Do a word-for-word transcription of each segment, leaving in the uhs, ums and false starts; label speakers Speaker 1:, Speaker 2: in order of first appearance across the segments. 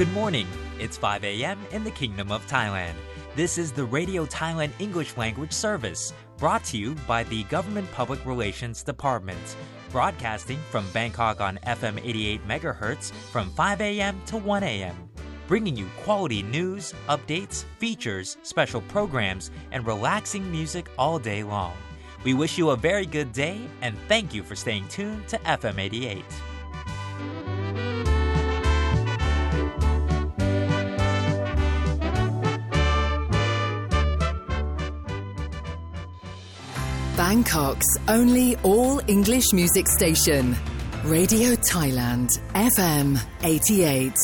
Speaker 1: Good morning. It's five a.m. in the Kingdom of Thailand. This is the Radio Thailand English Language Service, brought to you by the Government Public Relations Department, broadcasting from Bangkok on F M eighty-eight megahertz from five a.m. to one a.m., bringing you quality news, updates, features, special programs, and relaxing music all day long. We wish you a very good day and thank you for staying tuned to F M eighty-eight.
Speaker 2: Bangkok's only all-English music station, Radio Thailand, F M eighty-eight.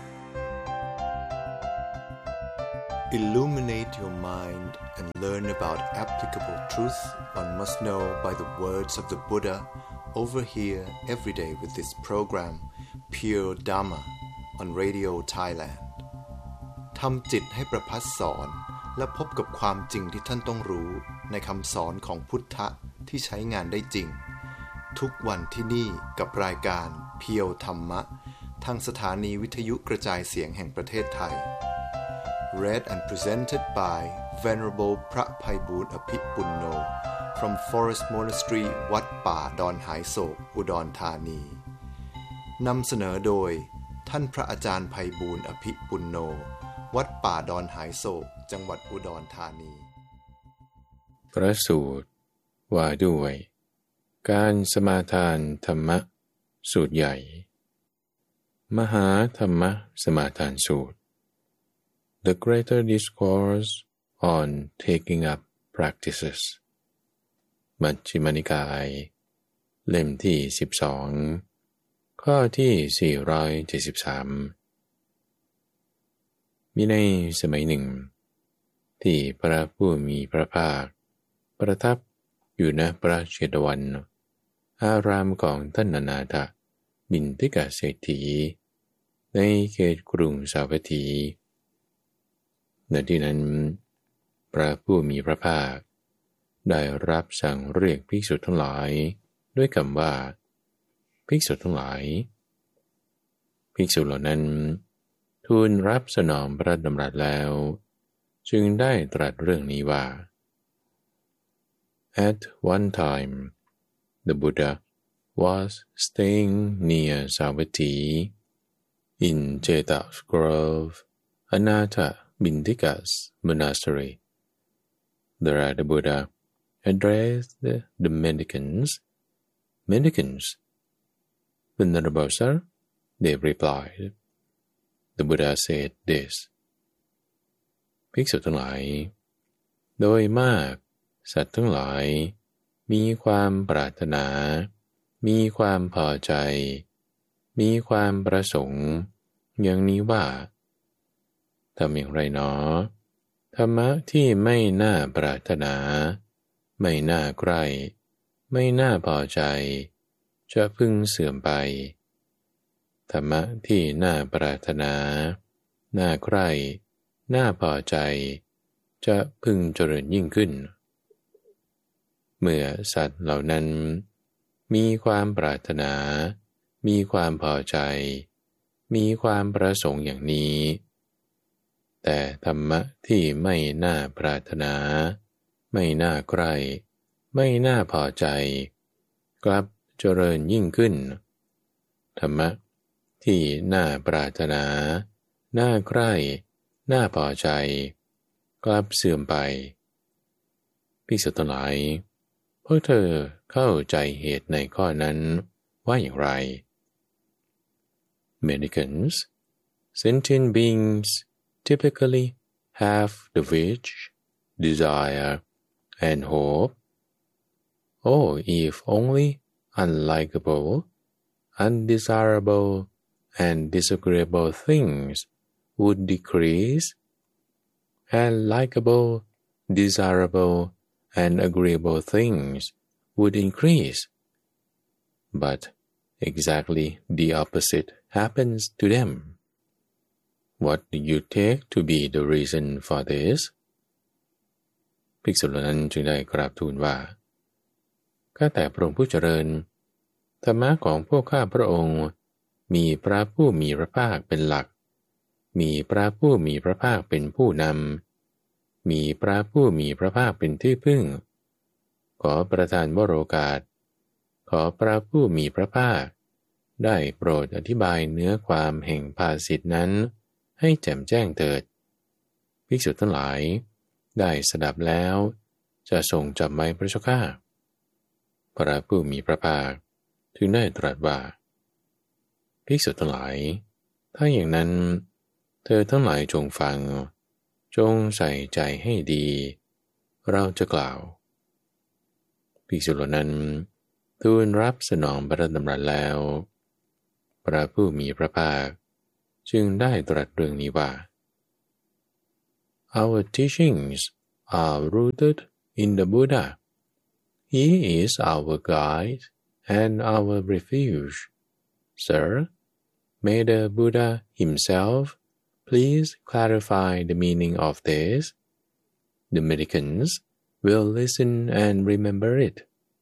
Speaker 3: Illuminate your mind and learn about applicable truth one must know by the words of the Buddha over here every day with this program, Pure Dhamma, on Radio Thailand. ทำจิตให้ประภัสสรและพบกับความจริงที่ท่านต้องรู้ในคำสอนของพุทธะที่ใช้งานได้จริงทุกวันที่นี่กับรายการเพียวธรรมะทางสถานีวิทยุกระจายเสียงแห่งประเทศไทย Read and presented by Venerable พระไพบูลย์อภิปุณโญ from Forest Monastery วัดป่าดอนหายโศกอุดรธานีนำเสนอโดยท่านพระอาจารย์ไพบูลย์อภิปุณโญวัดป่าดอนหายโศกจังหวัดอุดรธานี
Speaker 4: พระสูตรว่าด้วยการสมาทานธรรมะสูตรใหญ่มหาธรรมะสมาทานสูตร The Greater Discourse on Taking Up Practices มัชฌิมนิกายเล่มที่สิบสองข้อที่สี่ร้อยเจ็ดสิบสามมีในสมัยหนึ่งที่พระผู้มีพระภาคประทับอยู่ณพระเชตวันอารามของท่านอนาถบิณฑิกเศรษฐีในเขตกรุงสาวัตถีณที่นั้นพระผู้มีพระภาคได้รับสั่งเรียกภิกษุทั้งหลายด้วยคำว่าภิกษุทั้งหลายภิกษุเหล่านั้นทูลรับสนองพระดำรัสแล้วจึงได้ตรัสเรื่องนี้ว่า At one time the Buddha was staying near Savatthi in Jeta's Grove, Anatha Bindika's monastery. There the Buddha addressed the mendicants. Mendicants, Venerable Sir, they replied. The Buddha said this. ภิกษุทั้งหลายโดยมากสัตว์ทั้งหลายมีความปรารถนามีความพอใจมีความประสงค์อย่างนี้ว่าทำอย่างไรหนอธรรมะที่ไม่น่าปรารถนาไม่น่าใคร่ไม่น่าพอใจจะพึงเสื่อมไปธรรมะที่น่าปรารถนาน่าใคร่น่าพอใจจะพึงเจริญยิ่งขึ้นเมื่อสัตว์เหล่านั้นมีความปรารถนามีความพอใจมีความประสงค์อย่างนี้แต่ธรรมะที่ไม่น่าปรารถนาไม่น่าใคร่ไม่น่าพอใจกลับเจริญยิ่งขึ้นธรรมะที่น่าปรารถนาน่าใคร่น่าพอใจกลับเสื่อมไปภิกษุทั้งหลายพวกเธอเข้าใจเหตุในข้อนั้นว่าอย่างไร Mendicants, sentient beings typically have the wish, desire, and hope. Oh, if only unlikable, undesirable, and disagreeable things would decrease, and likable, desirable, and agreeable things would increase. But exactly the opposite happens to them. What do you take to be the reason for this? ภิกษุเหล่านั้นจึงได้กราบทูลว่าข้าแต่พระองค์ผู้เจริญธรรมะของพวกข้าพระองค์มีพระผู้มีพระภาคเป็นหลักมีพระผู้มีพระภาคเป็นผู้นำมีพระผู้มีพระภาคเป็นที่พึ่งขอประทานวโรกาสขอพระผู้มีพระภาคได้โปรดอธิบายเนื้อความแห่งภาษิตนั้นให้แจ่มแจ้งเถิดภิกษุทั้งหลายได้สดับแล้วจะทรงจำไว้พระเจ้าข้าพระผู้มีพระภาคถึงได้ตรัสว่าภิกษุทั้งหลายถ้าอย่างนั้นเธอทั้งหลายจงฟังจงใส่ใจให้ดีเราจะกล่าวภิกษุเหล่านั้นทูลรับสนองพระดำรัสแล้วพระผู้มีพระภาคจึงได้ตรัสเรื่องนี้ว่า Our teachings are rooted in the Buddha. He is our guide and our refuge. Sir, may the Buddha himself please clarify the meaning of this. The mendicants will listen and remember it.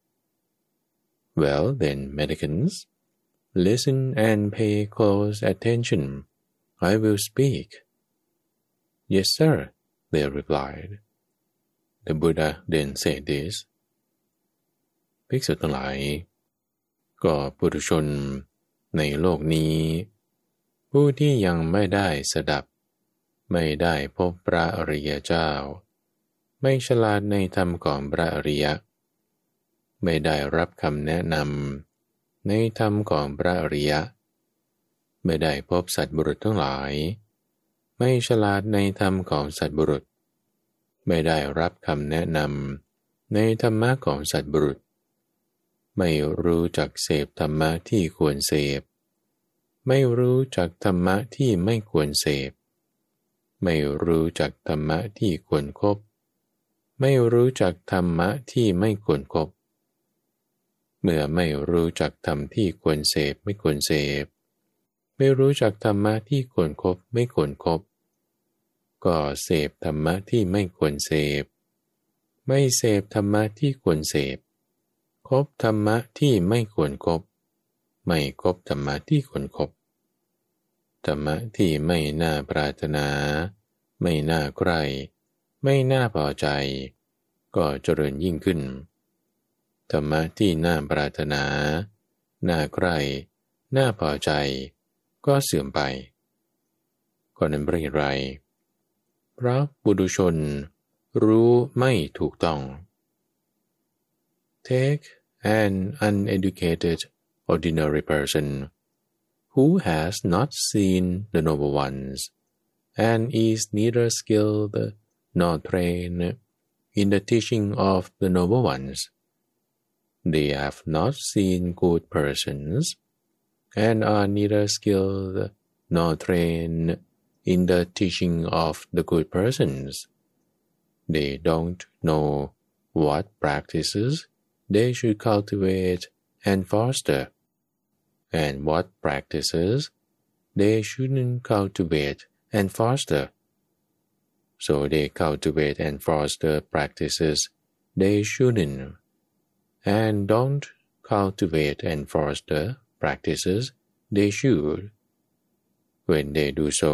Speaker 4: Well then, mendicants, listen and pay close attention. I will speak. Yes, sir, they replied. The Buddha then said this. ภิกษุทั้งหลายก็ปุถุชนในโลกนี้ผู้ที่ยังไม่ได้สดับไม่ได้พบพระอริยเจ้าไม่ฉลาดในธรรมของพระอริยไม่ได้รับคำแนะนำในธรรมของพระอริยไม่ได้พบสัตว์บุรุษทั้งหลายไม่ฉลาดในธรรมของสัตว์บุรุษไม่ได้รับคำแนะนำในธรรมะของสัตว์บุรุษไม่รู้จักเสพธรรมะที่ควรเสพไม่รู้จักธรรมะที่ไม่ควรเสพไม่รู้จักธรรมะที่ควรคบไม่รู้จักธรรมะที่ไม่ควรคบเมื่อไม่รู้จักธรรมที่ควรเสพไม่ควรเสพไม่รู้จักธรรมะที่ควรคบไม่ควรคบก็เสพธรรมะที่ไม่ควรเสพไม่เสพธรรมะที่ควรเสพคบธรรมะที่ไม่ควรคบไม่คบธรรมะที่ควรคบธรรมะที่ไม่น่าปรารถนาไม่น่าใคร่ไม่น่าพอใจก็เจริญยิ่งขึ้นธรรมะที่น่าปรารถนาน่าใคร่น่าพอใจก็เสื่อมไปก็นั้นเพราะเหตุไรเพราะปุถุชนรู้ไม่ถูกต้อง Take an uneducated ordinary person who has not seen the noble ones and is neither skilled nor trained in the teaching of the noble ones. They have not seen good persons and are neither skilled nor trained in the teaching of the good persons. They don't know what practices they should cultivate and foster, and what practices they shouldn't cultivate and foster. So they cultivate and foster practices they shouldn't, and don't cultivate and foster practices they should. When they do so,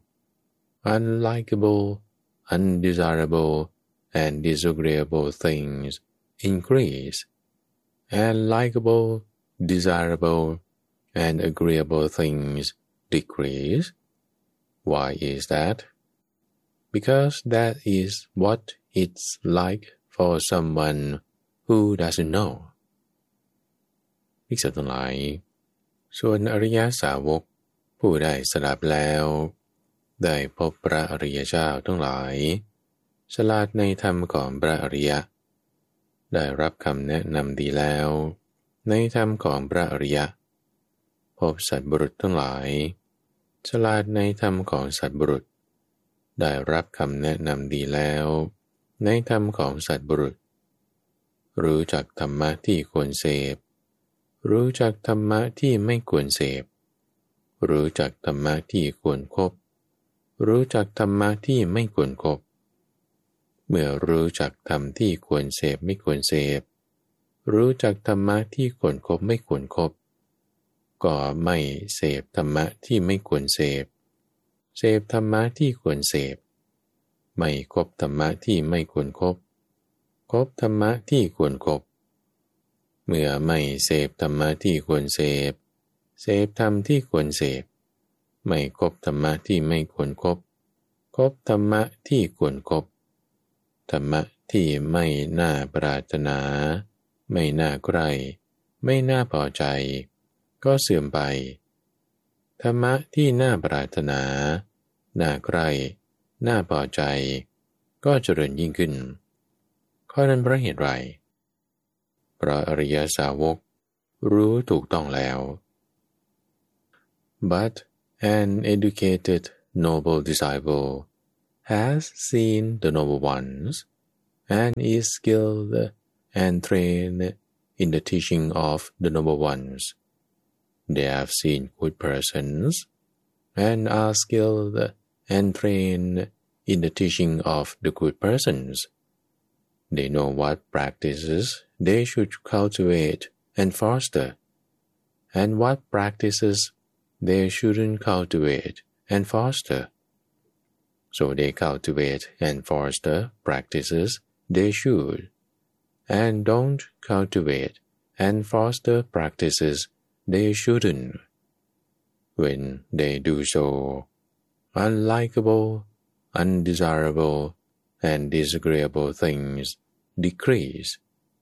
Speaker 4: unlikable, undesirable, and disagreeable things increase, and likable, desirable, and agreeable things decrease. Why is that? Because that is what it's like for someone who doesn't know. ภิกษุทั้งหลายส่วนอริยสาวกผู้ได้สดับแล้วได้พบพระอริยเจ้าทั้งหลายฉลาดในธรรมของพระอริยได้รับคำแนะนำดีแล้วในธรรมของพระอริยพบสัตว์บุรุษทั้งหลายฉลาดในธรรมของสัตว์บุรุษได้รับคำแนะนำดีแล้วในธรรมของสัตว์บุรุษรู้จักธรรมะที่ควรเสพรู้จักธรรมะที่ไม่ควรเสพรู้จักธรรมะที่ควรคบรู้จักธรรมะที่ไม่ควรคบเมื่อรู้จักธรรมที่ควรเสพไม่ควรเสพรู้จักธรรมะที่ควรคบไม่ควรคบก็ไม่เสพธรรมะที่ไม่ควรเสพเสพธรรมะที่ควรเสพไม่คบธรรมะที่ไม่ควรคบคบธรรมะที่ควรคบเมื่อไม่เสพธรรมะที่ควรเสพเสพธรรมที่ควรเสพไม่คบธรรมะที่ไม่ควรคบคบธรรมะที่ควรคบธรรมะที่ไม่น่าปรารถนาไม่น่าใคร่ไม่น่าพอใจก็เสื่อมไปธรรมะที่น่าปรารถนาน่าใคร่น่าพอใจก็เจริญยิ่งขึ้นข้อนั้นเพราะเหตุไรเพราะอริยสาวกรู้ถูกต้องแล้ว But an educated noble disciple has seen the noble ones and is skilled and trained in the teaching of the noble ones. They have seen good persons and are skilled and trained in the teaching of the good persons. They know what practices they should cultivate and foster, and what practices they shouldn't cultivate and foster. So they cultivate and foster practices they should, and don't cultivate and foster practices they shouldn't. When they do so, unlikable, undesirable, and disagreeable things decrease,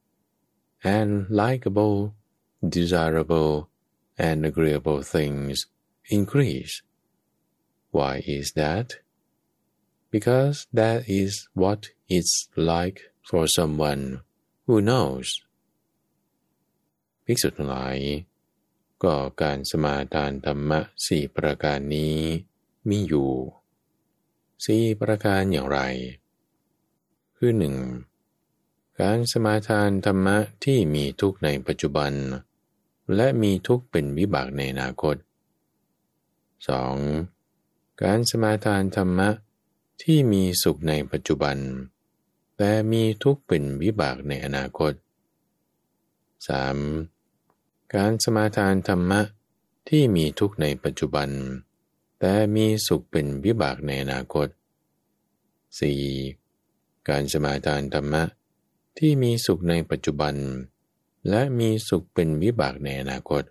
Speaker 4: and likable, desirable, and agreeable things increase. Why is that? Because that is what it's like for someone who knows. ภิกษุทั้งหลายก็การสมาทานธรรมะสี่ประการนี้มีอยู่สี่ประการอย่างไรคือหนึ่งการสมาทานธรรมะที่มีทุกข์ในปัจจุบันและมีทุกข์เป็นวิบากในอนาคต สอง. การสมาทานธรรมะที่มีสุขในปัจจุบันแต่มีทุกข์เป็นวิบากในอนาคต สาม. การสมาทานธรรมะที่มีทุกข์ในปัจจุบันแต่มีสุขเป็นวิบากในอนาคต สี่. การสมาทานธรรมะที่มีสุขในปัจจุบันและมีสุขเป็นวิบากในอนาคต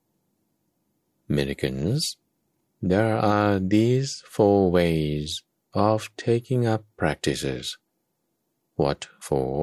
Speaker 4: Americans, there are these four ways of taking up practices. What for?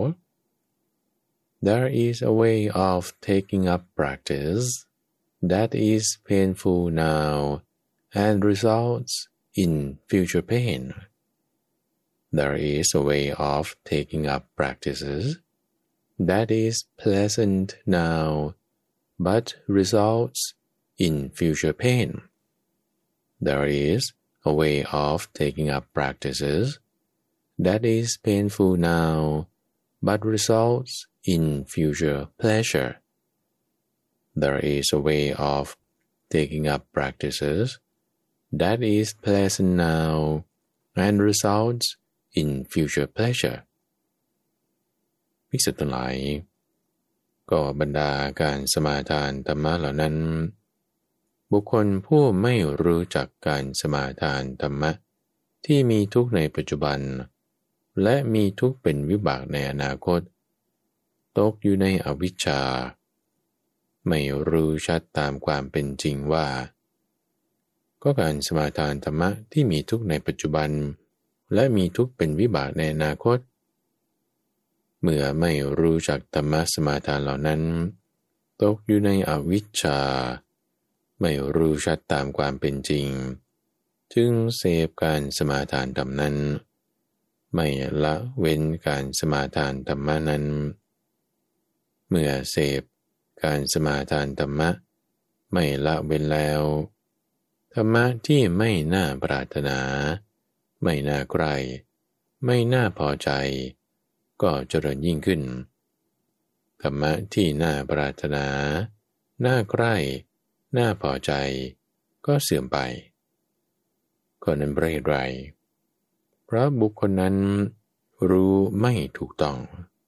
Speaker 4: There is a way of taking up practice that is painful now and results in future pain. There is a way of taking up practices that is pleasant now but results in future pain. There is a way of taking up practices that is painful now but results in future pleasure. There is a way of taking up practices that is pleasant now and results in future pleasure. ภิกษุทั้งหลายก็บรรดาการสมาทานธรรมะเหล่านั้นบุคคลผู้ไม่รู้จักการสมาทานธรรมะที่มีทุกข์ในปัจจุบันและมีทุกข์เป็นวิบากในอนาคตตกอยู่ในอวิชชาไม่รู้ชัดตามความเป็นจริงว่าก็การสมาทานธรรมะที่มีทุกข์ในปัจจุบันและมีทุกข์เป็นวิบากในอนาคตเมื่อไม่รู้จักธรรมะสมาทานเหล่านั้นตกอยู่ในอวิชชาไม่รู้ชัดตามความเป็นจริงจึงเสพการสมาทานธรรมนั้นไม่ละเว้นการสมาทานธรรมะนั้นเมื่อเสพการสมาทานธรรมะไม่ละเว้นแล้วธรรมะที่ไม่น่าปรารถนาไม่น่าใคร่ไม่น่าพอใจก็เจริญยิ่งขึ้นธรรมะที่น่าปรารถนาน่าใคร่น่าพอใจก็เสื่อมไปข้อนั้นเพราะเหตุไรเพราะบุคคลนั้นรู้ไม่ถูกต้อง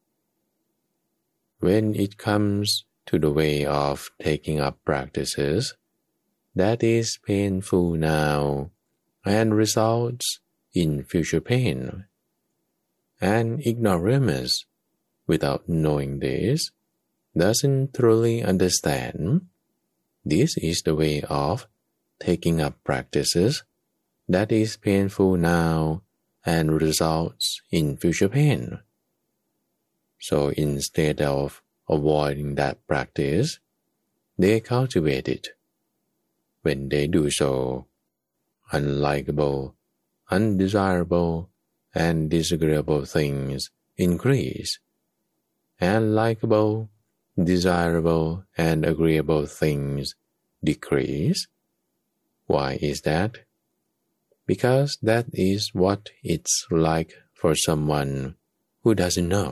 Speaker 4: When it comes to the way of taking up practices that is painful now and results in future pain. An ignoramus, without knowing this, doesn't truly understand. This is the way of taking up practices that is painful now and results in future pain. So instead of avoiding that practice, they cultivate it. When they do so, unlikable, undesirable, and disagreeable things increase, and likable, desirable, and agreeable things decrease. Why is that? Because that is what it's like for someone who doesn't know.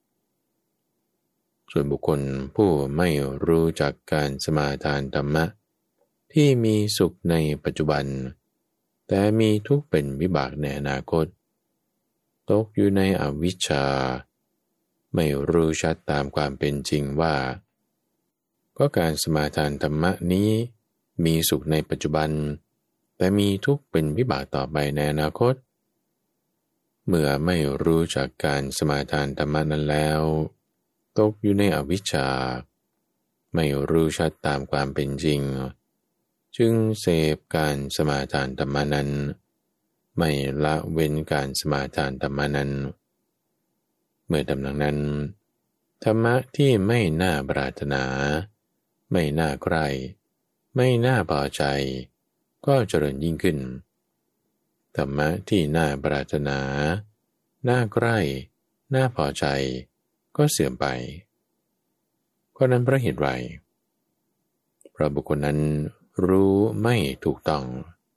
Speaker 4: ส่วนบุคคลผู้ไม่รู้จักการสมาทานธรรมะที่มีสุขในปัจจุบันแต่มีทุกข์เป็นวิบากในอนาคตตกอยู่ในอวิชชาไม่รู้ชัดตามความเป็นจริงว่าก็การสมาทานธรรมะนี้มีสุขในปัจจุบันแต่มีทุกข์เป็นวิบากต่อไปในอนาคตเมื่อไม่รู้จักการสมาทานธรรมะนั้นแล้วตกอยู่ในอวิชชาไม่รู้ชัดตามความเป็นจริงจึงเสพการสมาทานธรรมะนั้นไม่ละเว้นการสมาทานธรรมะนั้นเมื่อดำดังนั้นธรรมะที่ไม่น่าปรารถนาไม่น่าใคร่ไม่น่าพอใจก็เจริญยิ่งขึ้นธรรมะที่น่าปรารถนาน่าใคร่น่าพอใจก็เสื่อมไปก็นั้นเพราะเหตุไรเพราะบุคคลนั้นรู้ไม่ถูกต้อง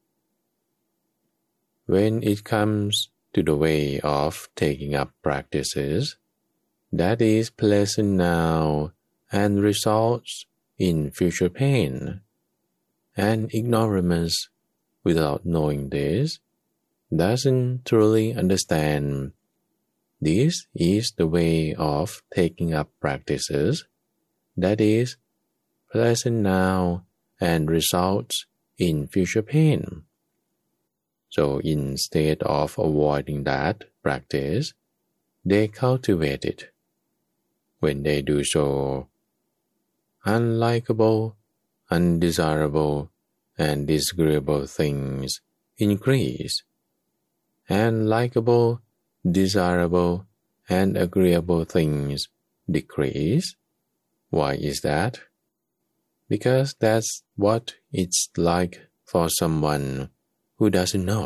Speaker 4: When it comes to the way of taking up practices that is pleasant now and results in future pain, an ignoramus, without knowing this, doesn't truly understand. This is the way of taking up practices that is pleasant now and results in future pain. So instead of avoiding that practice, they cultivate it. When they do so, unlikable, undesirable, and disagreeable things increase, and likable, desirable, and agreeable things decrease. Why is that? Because that's what it's like for someone who doesn't know.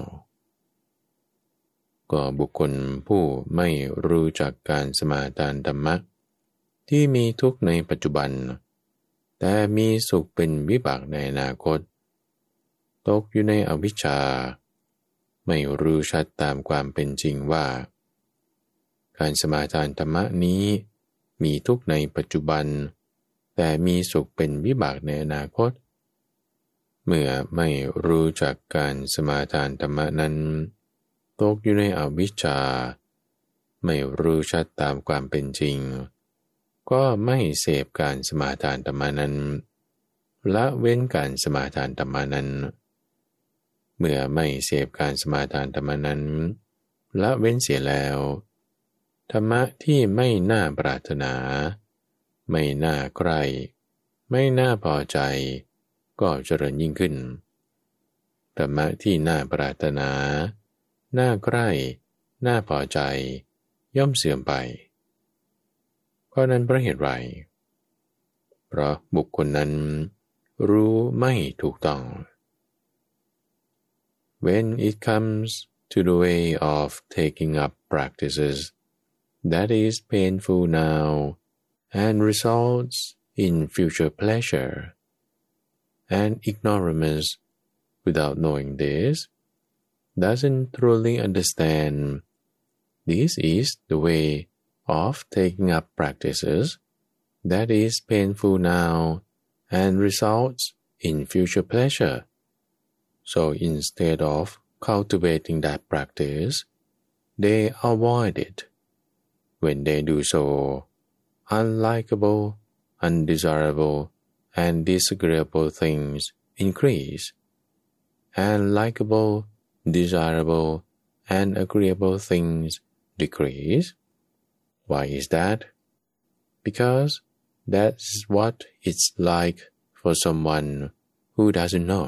Speaker 4: ก็บุคคลผู้ไม่รู้จักการสมาทานธรรมะที่มีทุกข์ในปัจจุบันแต่มีสุขเป็นวิบากในอนาคตตกอยู่ในอวิชชาไม่รู้ชัดตามความเป็นจริงว่าการสมาทานธรรมะนี้มีทุกข์ในปัจจุบันแต่มีสุขเป็นวิบากในอนาคตเมื่อไม่รู้จักการสมาทานธรรมะนั้นตกอยู่ในอวิชชาไม่รู้ชัดตามความเป็นจริงก็ไม่เสพการสมาทานธรรมะนั้นละเว้นการสมาทานธรรมะนั้นเมื่อไม่เสพการสมาทานธรรมะนั้นละเว้นเสียแล้วธรรมะที่ไม่น่าปรารถนาไม่น่าใคร่ไม่น่าพอใจก็เจริญยิ่งขึ้นธรรมะที่น่าปรารถนาน่าใคร่น่าพอใจย่อมเสื่อมไปเพราะนั้นเพราะเหตุไรเพราะบุคคลนั้นรู้ไม่ถูกต้อง When it comes to the way of taking up practices that is painful now and results in future pleasure, an ignoramus, without knowing this, doesn't truly understand. This is the way of taking up practices that is painful now and results in future pleasure. So instead of cultivating that practice, they avoid it. When they do so, unlikable, undesirable, and disagreeable things increase, and likable, desirable and agreeable things decrease. Why is that? Because that's what it's like for someone who doesn't know.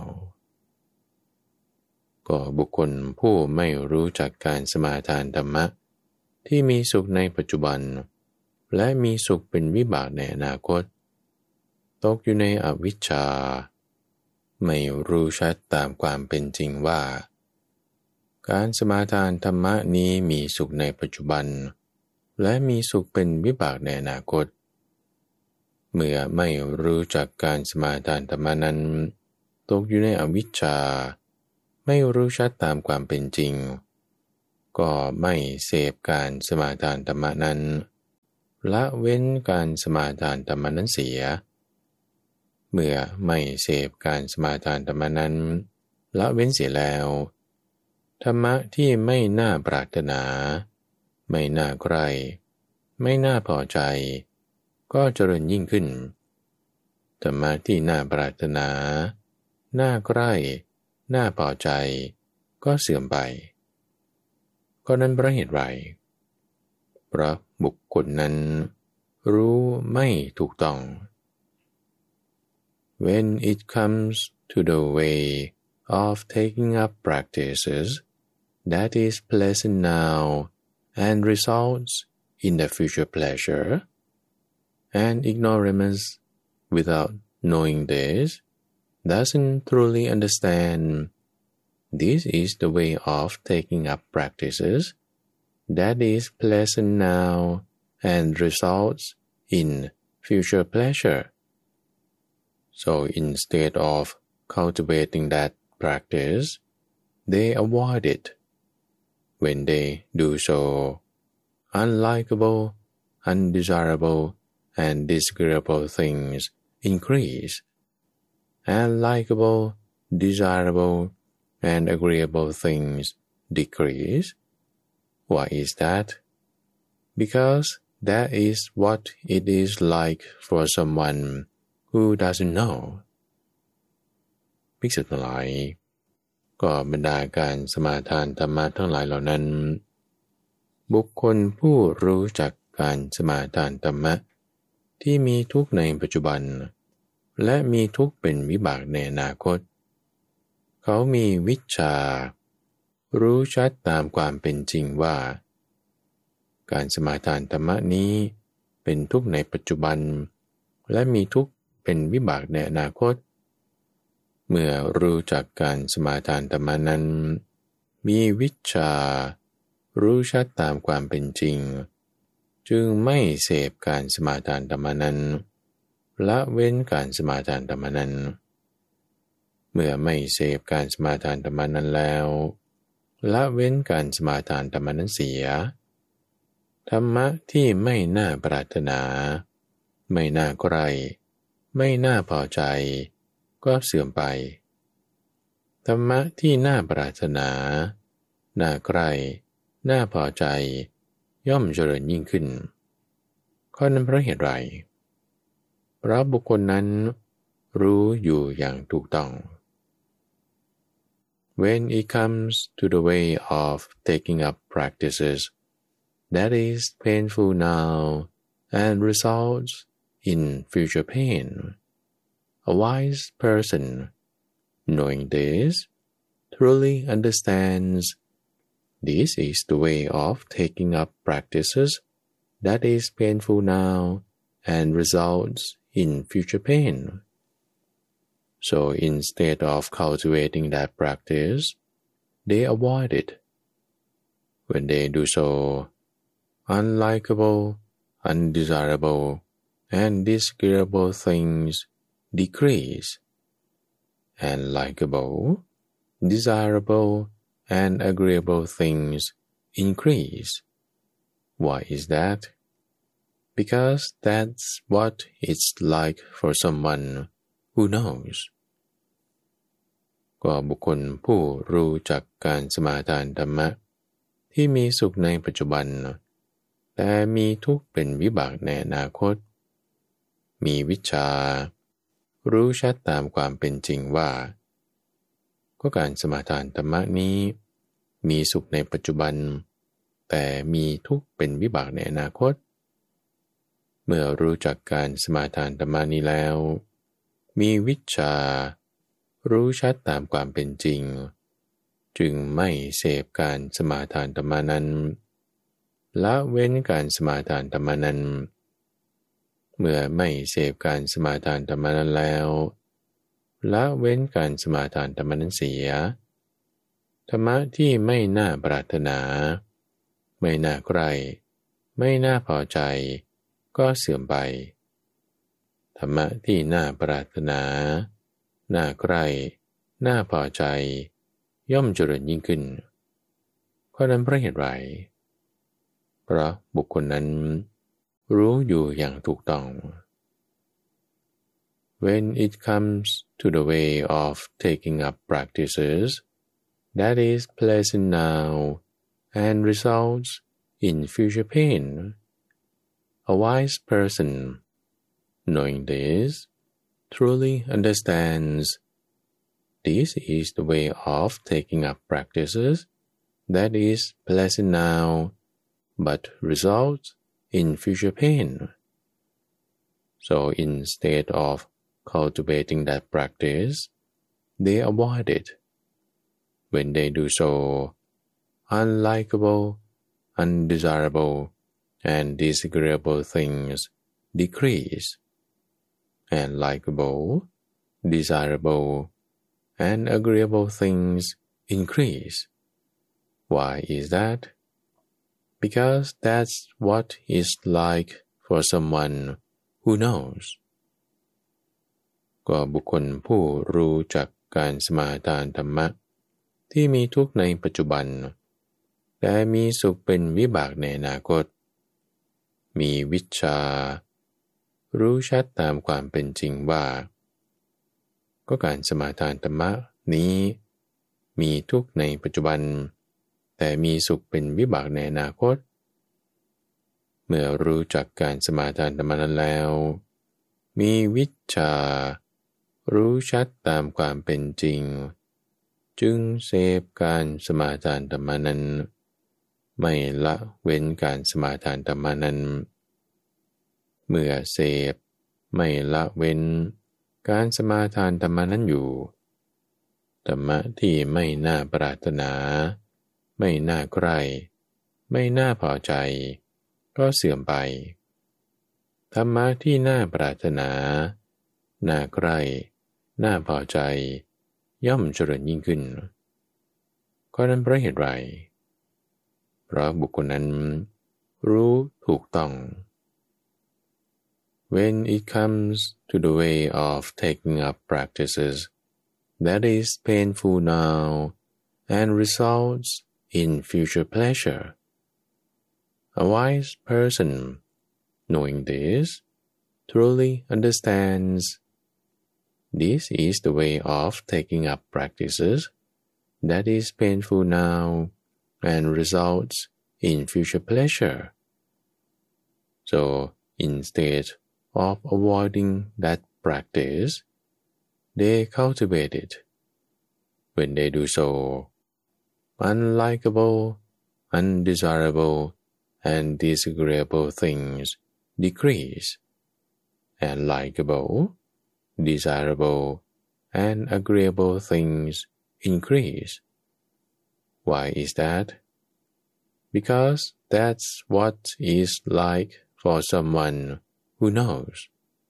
Speaker 4: ก็บุคคลผู้ไม่รู้จักการสมาทานธรรมะที่มีสุขในปัจจุบันและมีสุขเป็นวิบากในอนาคตตกอยู่ในอวิชชาไม่รู้ชัดตามความเป็นจริงว่าการสมาทานธรรมะนี้มีสุขในปัจจุบันและมีสุขเป็นวิบากในอนาคตเมื่อไม่รู้จักการสมาทานธรรมะนั้นตกอยู่ในอวิชชาไม่รู้ชัดตามความเป็นจริงก็ไม่เสพการสมาทานธรรมะนั้นละเว้นการสมาทานธรรมะนั้นเสียเมื่อไม่เสพการสมาทานธรรมะนั้นละเว้นเสียแล้วธรรมะที่ไม่น่าปรารถนาไม่น่าใคร่ไม่น่าพอใจก็เจริญยิ่งขึ้นธรรมะที่น่าปรารถนาน่าใคร่น่าพอใจก็เสื่อมไปก็นั้นเพราะเหตุไรเพราะบุคคลนั้นรู้ไม่ถูกต้อง When it comes to the way of taking up practices that is pleasant now and results in the future pleasure, and ignoramus without knowing this doesn't truly understand this is the way of taking up practices that is pleasant now and results in future pleasure. So instead of cultivating that practice, they avoid it. When they do so, unlikable, undesirable, and disagreeable things increase, and likable, desirable, and agreeable things decrease. Why is that? Because that is what it is like for someone who doesn't know. ภิกษุทั้งหลายก็บรรดาการสมาทานธรรมะทั้งหลายเหล่านั้นบุคคลผู้รู้จักการสมาทานธรรมะที่มีทุกข์ในปัจจุบันและมีทุกข์เป็นวิบากในอนาคตเขามีวิชชารู้ชัดตามความเป็นจริงว่าการสมาทานธรรมะนี้เป็นทุกข์ในปัจจุบันและมีทุกข์เป็นวิบากในอนาคตเมื่อรู้จักการสมาทานธรรมะนั้นมีวิชชารู้ชัดตามความเป็นจริงจึงไม่เสพการสมาทานธรรมะนั้นละเว้นการสมาทานธรรมะนั้นเมื่อไม่เสพการสมาทานธรรมะนั้นแล้วละเว้นการสมาทานธรรมะนั้นเสียธรรมะที่ไม่น่าปรารถนาไม่น่าใคร่ไม่น่าพอใจก็เสื่อมไปธรรมะที่น่าปรารถนาน่าใคร่น่าพอใจย่อมเจริญยิ่งขึ้นข้อนั้นเพราะเหตุไรเพราะบุคคลนั้นรู้อยู่อย่างถูกต้อง When it comes to the way of taking up practices that is painful now and results in future pain, a wise person, knowing this, truly understands this is the way of taking up practices that is painful now and results in future pain. So instead of cultivating that practice, they avoid it. When they do so, unlikable, undesirable, and disagreeable things decrease, and likable, desirable, and agreeable things increase. Why is that? Because that's what it's like for someone who knows. ก็บุคคลผู้รู้จักการสมาทานธรรมะที่มีสุขในปัจจุบันแต่มีทุกข์เป็นวิบากในอนาคตมีวิชชารู้ชัดตามความเป็นจริงว่าก็การสมาทานธรรมะนี้มีสุขในปัจจุบันแต่มีทุกข์เป็นวิบากในอนาคตเมื่อรู้จักการสมาทานธรรมานี้แล้วมีวิชชารู้ชัดตามความเป็นจริงจึงไม่เสพการสมาทานธรรมานั้นละเว้นการสมาทานธรรมานั้นเมื่อไม่เสพการสมาทานธรรมานั้นแล้วละเว้นการสมาทานธรรมานั้นเสียธรรมะที่ไม่น่าปรารถนาไม่น่าใคร่ไม่น่าพอใจก็เสื่อมไปธรรมะที่น่าปรารถนาน่าใคร่น่าพอใจย่อมเจริญยิ่งขึ้นเพราะนั้นเพราะเหตุไรเพราะบุคคลนั้นรู้อยู่อย่างถูกต้อง When it comes to the way of taking up practices that is pleasant now and results in future pain, a wise person, knowing this, truly understands this is the way of taking up practices that is pleasant now, but results in future pain. So instead of cultivating that practice, they avoid it. When they do so, unlikable, undesirable, and disagreeable things decrease, and likable, desirable, and agreeable things increase. Why is that? Because that's what it's like for someone who knows. ก็บุคคลผู้รู้จักการสมาทานธรรมะที่มีทุกข์ในปัจจุบันแต่มีสุขเป็นวิบากในอนาคตมีวิชชารู้ชัดตามความเป็นจริงว่าก็การสมาทานธรรมะนี้มีทุกข์ในปัจจุบันแต่มีสุขเป็นวิบากในอนาคตเมื่อรู้จักการสมาทานธรรมะนั้นแล้วมีวิชชารู้ชัดตามความเป็นจริงจึงเสพการสมาทานธรรมะนั้นไม่ละเว้นการสมาทานธรรมะนั้นเมื่อเสพไม่ละเว้นการสมาทานธรรมะนั้นอยู่ธรรมะที่ไม่น่าปรารถนาไม่น่าใคร่ไม่น่าพอใจก็เสื่อมไปธรรมะที่น่าปรารถนาน่าใคร่น่าพอใจย่อมเจริญยิ่งขึ้นก็นั้นเพราะเหตุไรเพราะบุคคลนั้นรู้ถูกต้อง When it comes to the way of taking up practices that is painful now and results in future pleasure, a wise person, knowing this, truly understands this is the way of taking up practices that is painful now and results in future pleasure. So instead of avoiding that practice, they cultivate it. When they do so, unlikable, undesirable, and disagreeable things decrease, and likable, desirable, and agreeable things increase. Why is that? Because that's what it's like for someone who knows.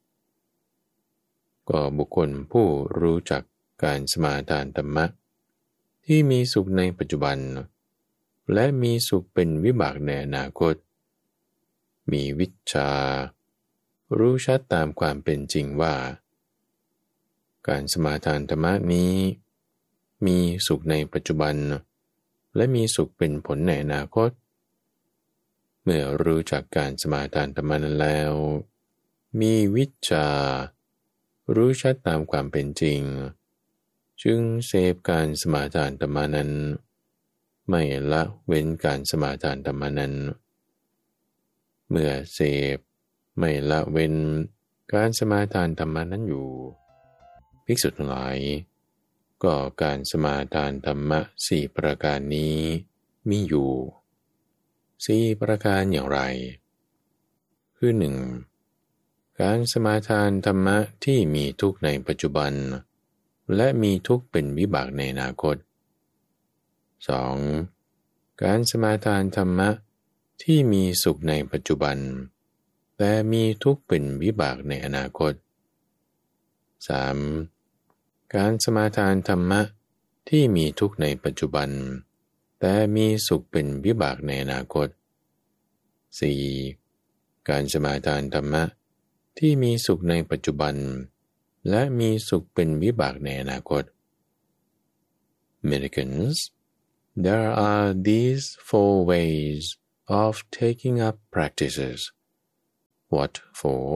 Speaker 4: ก็บุคคลผู้รู้จักการสมาทานธรรมะที่มีสุขในปัจจุบันและมีสุขเป็นวิบากในอนาคตมีวิชชารู้ชัดตามความเป็นจริงว่าการสมาทานธรรมะนี้มีสุขในปัจจุบันและมีสุขเป็นผลในอนาคตเมื่อรู้จักการสมาทานธรรมะนั้นแล้วมีวิชชารู้ชัดตามความเป็นจริงจึงเสพการสมาทานธรรมะนั้นไม่ละเว้นการสมาทานธรรมะนั้นเมื่อเสพไม่ละเว้นการสมาทานธรรมะนั้นอยู่ภิกษุทั้งหลายก็การสมาทานธรรมะสี่ประการนี้มีอยู่สี่ประการอย่างไรคือหนึ่งการสมาทานธรรมะที่มีทุกข์ในปัจจุบันและมีทุกข์เป็นวิบากในอนาคต สอง. การสมาทานธรรมะที่มีสุขในปัจจุบันแต่มีทุกข์เป็นวิบากในอนาคต สาม. การสมาทานธรรมะที่มีทุกข์ในปัจจุบันแต่มีสุขเป็นวิบากในอนาคต สี่. การสมาทานธรรมะที่มีสุขในปัจจุบันและมีสุขเป็นวิบากในอนาคต Americans, there are these four ways of taking up practices. What for?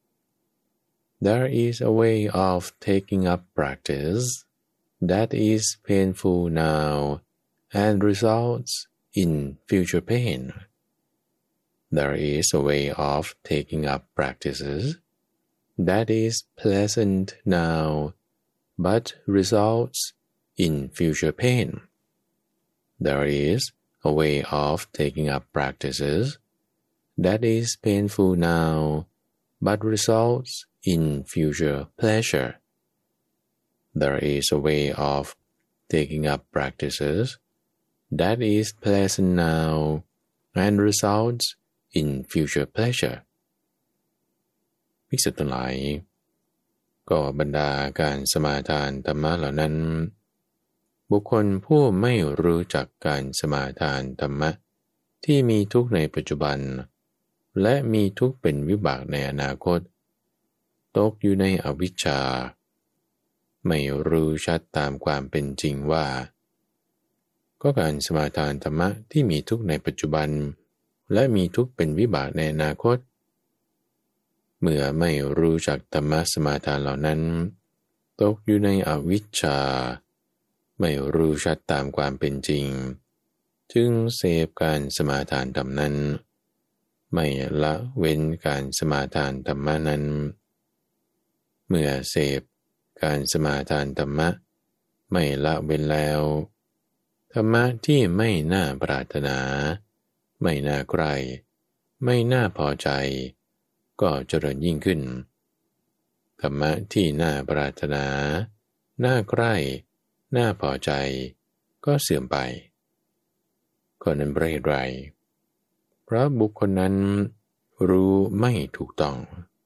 Speaker 4: There is a way of taking up practice that is painful now and results in future pain. There is a way of taking up practices that is pleasant now but results in future pain. There is a way of taking up practices that is painful now but results in future pleasure. There is a way of taking up practices that is pleasant now and results in future pleasure. ภิกษุทั้งหลายก็บรรดาการสมาทานธรรมะเหล่านั้นบุคคลผู้ไม่รู้จักการสมาทานธรรมะที่มีทุกข์ในปัจจุบันและมีทุกข์เป็นวิบากในอนาคตตกอยู่ในอวิชชาไม่รู้ชัดตามความเป็นจริงว่าก็การสมาทานธรรมะที่มีทุกข์ในปัจจุบันและมีทุกข์เป็นวิบากในอนาคตเมื่อไม่รู้จักธรรมะสมาทานเหล่านั้นตกอยู่ในอวิชชาไม่รู้ชัดตามความเป็นจริงจึงเสพการสมาทานธรรมนั้นไม่ละเว้นการสมาทานธรรมะนั้นเมื่อเสพการสมาทานธรรมะไม่ละเว้นแล้วธรรมะที่ไม่น่าปรารถนาไม่น่าใคร่ไม่น่าพอใจก็เจริญยิ่งขึ้นธรรมะที่น่าปรารถนาน่าใคร่น่าพอใจก็เสื่อมไปข้อนั้นเพราะเหตุไรเพราะบุคคลนั้นรู้ไม่ถูกต้อง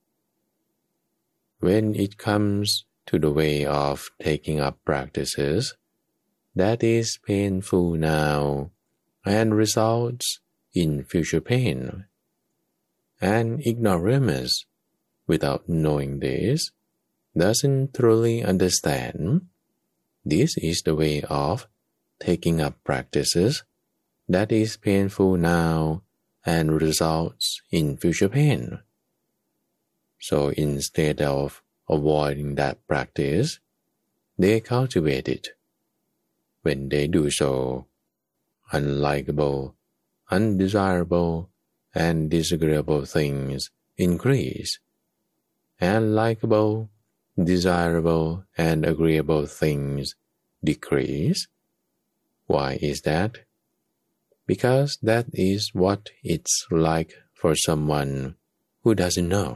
Speaker 4: When it comes to the way of taking up practices that is painful now and results in future pain, an ignoramus without knowing this doesn't truly understand this is the way of taking up practices that is painful now and results in future pain. So instead of avoiding that practice, they cultivate it. When they do so, unlikable, undesirable, and disagreeable things increase, and likable, desirable, and agreeable things decrease. Why is that? Because that is what it's like for someone who doesn't know.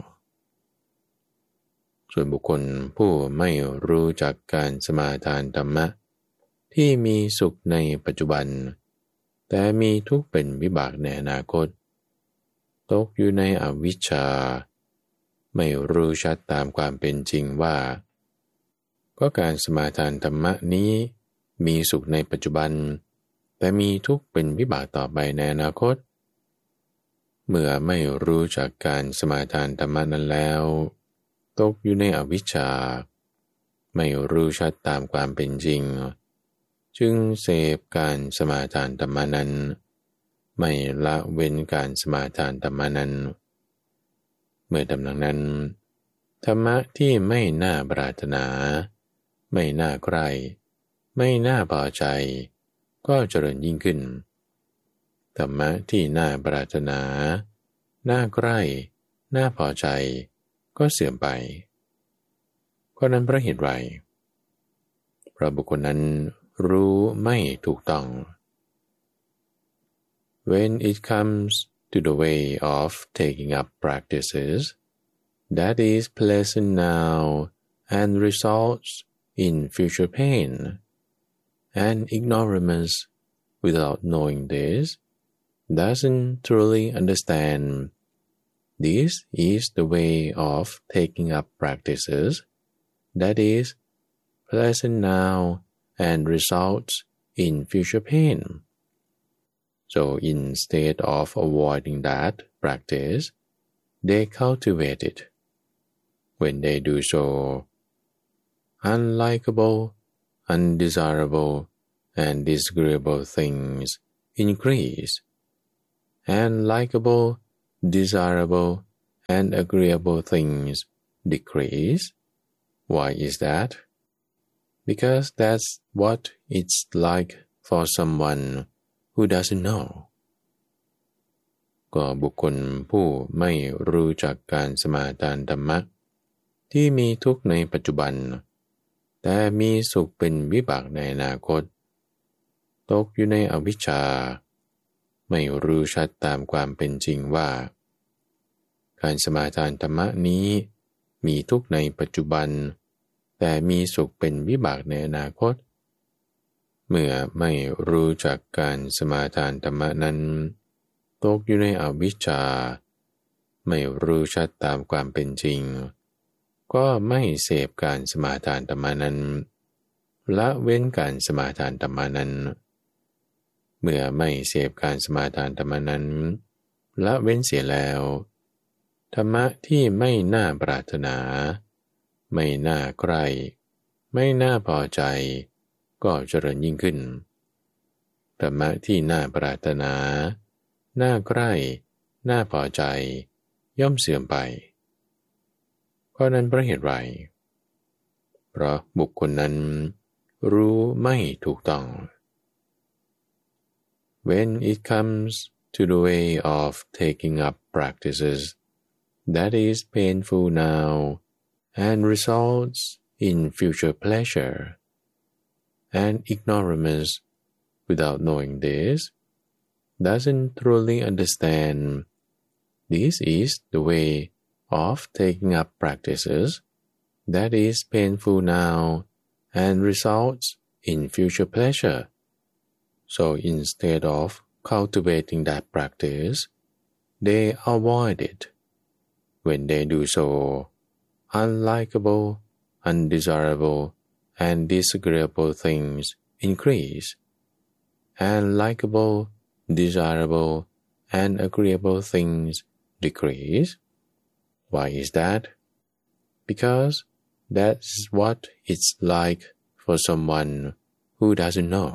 Speaker 4: ส่วนบุคคลผู้ไม่รู้จักการสมาทานธรรมะที่มีสุขในปัจจุบันแต่มีทุกข์เป็นวิบากในอนาคตตกอยู่ในอวิชชาไม่รู้ชัดตามความเป็นจริงว่าก็การสมาทานธรรมะนี้มีสุขในปัจจุบันแต่มีทุกข์เป็นวิบากต่อไปในอนาคตเมื่อไม่รู้จักการสมาทานธรรมะนั้นแล้วตกอยู่ในอวิชชาไม่รู้ชัดตามความเป็นจริงจึงเสพการสมาทานธรรมะนั้นไม่ละเว้นการสมาทานธรรมะนั้นเมื่อดำดังนั้นธรรมะที่ไม่น่าปรารถนาไม่น่าใคร่ไม่น่าพอใจก็เจริญยิ่งขึ้นธรรมะที่น่าปรารถนาน่าใคร่น่าพอใจก็เสื่อมไปก็นั้นเพราะเหตุไรเพเพราะบุคคลนั้นรู้ไม่ถูกต้อง When it comes to the way of taking up practices that is pleasant now and results in future pain, and ignoramus without knowing this doesn't truly understand this is the way of taking up practices that is pleasant now and results in future pain. So instead of avoiding that practice, they cultivate it. When they do so, unlikable, undesirable, and disagreeable things increase, and likable, desirable, and agreeable things decrease. Why is that? Because that's what it's like for someone who doesn't know. ก็บุคคลผู้ไม่รู้จักการสมาทานธรรมะที่มีทุกข์ในปัจจุบันแต่มีสุขเป็นวิบากในอนาคตตกอยู่ในอวิชชาไม่รู้ชัดตามความเป็นจริงว่าการสมาทานธรรมะนี้มีทุกข์ในปัจจุบันแต่มีสุขเป็นวิบากในอนาคตเมื่อไม่รู้จักการสมาทานธรรมะนั้นตกอยู่ในอวิชชาไม่รู้ชัดตามความเป็นจริงก็ไม่เสพการสมาทานธรรมะนั้นละเว้นการสมาทานธรรมะนั้นเมื่อไม่เสพการสมาทานธรรมะนั้นละเว้นเสียแล้วธรรมะที่ไม่น่าปรารถนาไม่น่าใคร่ไม่น่าพอใจก็เจริญยิ่งขึ้นธรรมะที่น่าปรารถนาน่าใคร่น่าพอใจย่อมเสื่อมไปเพราะนั้นเพราะเหตุไรเพราะบุคคลนั้นรู้ไม่ถูกต้อง When it comes to the way of taking up practices that is painful now and results in future pleasure, and ignoramus without knowing this doesn't truly understand this is the way of taking up practices that is painful now and results in future pleasure. So instead of cultivating that practice, they avoid it. When they do so, unlikable, undesirable, and disagreeable things increase, and likable, desirable, and agreeable things decrease. Why is that? Because that's what it's like for someone who doesn't know.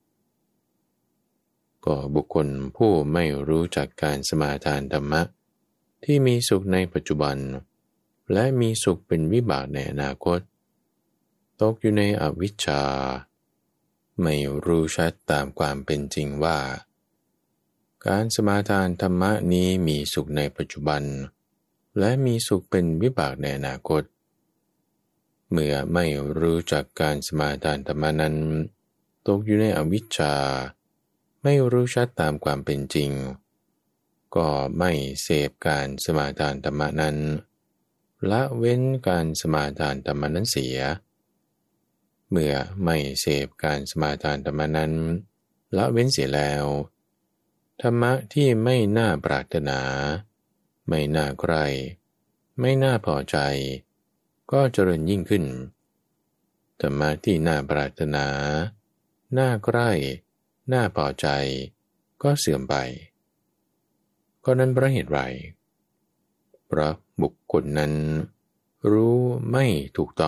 Speaker 4: ก็บุคคลผู้ไม่รู้จักการสมาทานธรรมะที่มีสุขในปัจจุบันและมีสุขเป็นวิบากในอนาคตตกอยู่ในอวิชชาไม่รู้ชัดตามความเป็นจริงว่าการสมาทานธรรมะนี้มีสุขในปัจจุบันและมีสุขเป็นวิบากในอนาคตเมื่อไม่รู้จักการสมาทานธรรมะนั้นตกอยู่ในอวิชชาไม่รู้ชัดตามความเป็นจริงก็ไม่เสพการสมาทานธรรมะนั้นละเว้นการสมาทานธรรมะนั้นเสียเมื่อไม่เสพการสมาทานธรรมะนั้นละเว้นเสียแล้วธรรมะที่ไม่น่าปรารถนาไม่น่าใคร่ไม่น่าพอใจก็เจริญยิ่งขึ้นธรรมะที่น่าปรารถนาน่าใคร่น่าพอใจก็เสื่อมไปก็นั้นเพราะเหตุไรเพราะบุคคลนั้นรู้ไม่ถูกต้อง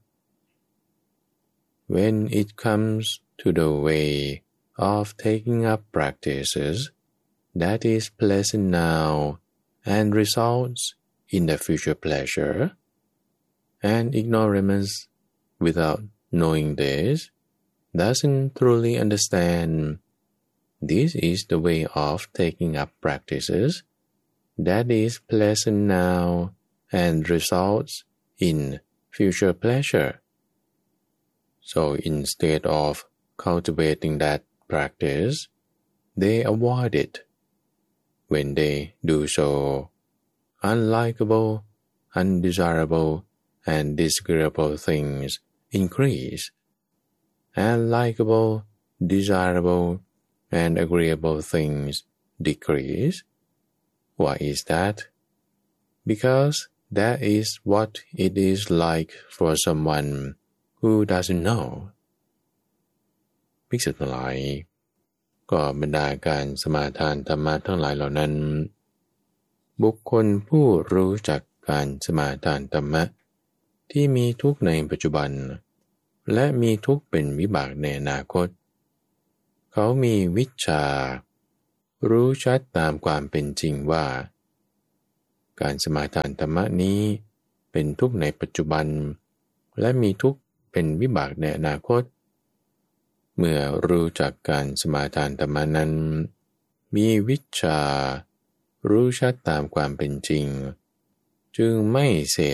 Speaker 4: When it comes to the way of taking up practices that is pleasant now and results in the future pleasure, and ignoramus without knowing this doesn't truly understand this is the way of taking up practices that is pleasant now and results in future pleasure. So instead of cultivating that practice, they avoid it. When they do so, unlikable, undesirable, and disagreeable things increase, and likable, desirable, and agreeable things decrease. Why is that? Because that is what it is like for someone who doesn't know. ภิกษุทั้งหลายก็บรรดาการสมาทานธรรมะทั้งหลายเหล่านั้นบุคคลผู้รู้จักการสมาทานธรรมะที่มีทุกข์ในปัจจุบันและมีทุกข์เป็นวิบากในอนาคตเขามีวิชชารู้ชัดตามความเป็นจริงว่าการสมาทานธรรมะนี้เป็นทุกข์ในปัจจุบันและมีทุกข์เป็นวิบากในอนาคตเมื่อรู้จักการสมาทานธรรมะนั้นมีวิชชารู้ชัดตามความเป็นจริงจึงไม่เส